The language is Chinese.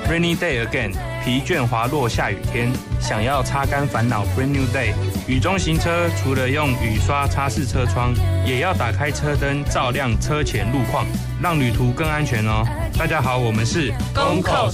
Rainy day again， 疲倦滑落下雨天，想要擦干烦恼 Brand new day。雨中行车，除了用雨刷擦拭车窗，也要打开车灯照亮车前路况，让旅途更安全哦。大家好，我们是公口